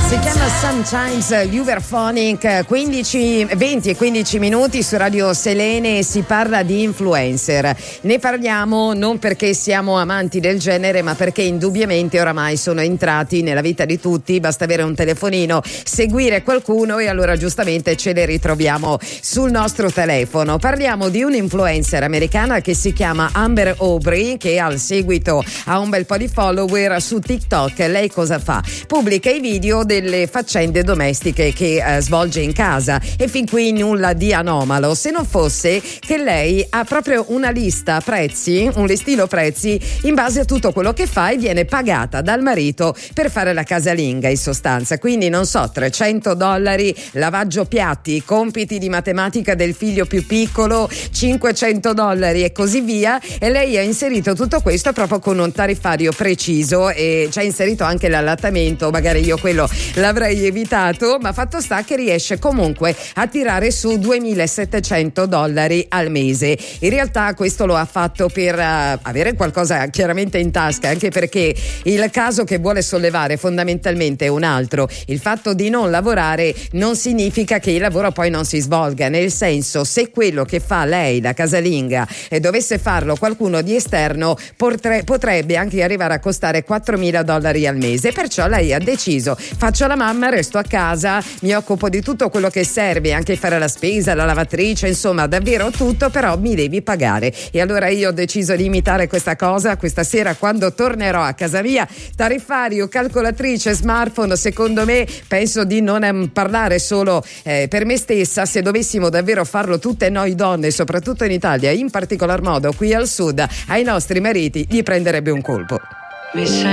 Si chiama Sometimes Euphonic, 20 e 15 minuti su Radio Selene e si parla di influencer. Ne parliamo non perché siamo amanti del genere, ma perché indubbiamente oramai sono entrati nella vita di tutti. Basta avere un telefonino, seguire qualcuno e allora giustamente ce le ritroviamo sul nostro telefono. Parliamo di un'influencer americana che si chiama Amber Aubrey, che al seguito ha un bel po' di follower su TikTok. Lei cosa fa? Pubblica i video delle faccende domestiche che svolge in casa e fin qui nulla di anomalo, se non fosse che lei ha proprio una lista prezzi, un listino prezzi in base a tutto quello che fa e viene pagata dal marito per fare la casalinga in sostanza. Quindi non so, $300 lavaggio piatti, compiti di matematica del figlio più piccolo, $500 e così via, e lei ha inserito tutto questo proprio con un tariffario preciso e ci ha inserito anche l'allattamento. Magari io quello l'avrei evitato, ma fatto sta che riesce comunque a tirare su $2.700 al mese. In realtà questo lo ha fatto per avere qualcosa chiaramente in tasca, anche perché il caso che vuole sollevare fondamentalmente è un altro. Il fatto di non lavorare non significa che il lavoro poi non si svolga, nel senso, se quello che fa lei, la casalinga, e dovesse farlo qualcuno di esterno, potrebbe anche arrivare a costare $4.000 al mese. Perciò lei ha deciso: faccio la mamma, resto a casa, mi occupo di tutto quello che serve, anche fare la spesa, la lavatrice, insomma davvero tutto, però mi devi pagare. E allora io ho deciso di imitare questa cosa. Questa sera, quando tornerò a casa mia, tariffario, calcolatrice, smartphone, secondo me, penso di non parlare solo per me stessa. Se dovessimo davvero farlo tutte noi donne, soprattutto in Italia, in particolar modo qui al sud, ai nostri mariti gli prenderebbe un colpo.